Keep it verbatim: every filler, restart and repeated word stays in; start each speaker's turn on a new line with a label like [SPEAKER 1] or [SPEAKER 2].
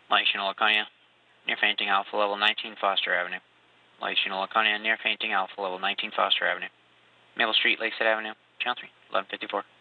[SPEAKER 1] Lysian Laconia, near Fainting Alpha, level nineteen Foster Avenue. Lysian Laconia, near Fainting Alpha, level nineteen Foster Avenue. Maple Street, Lakeside Avenue, Channel three, eleven fifty-four.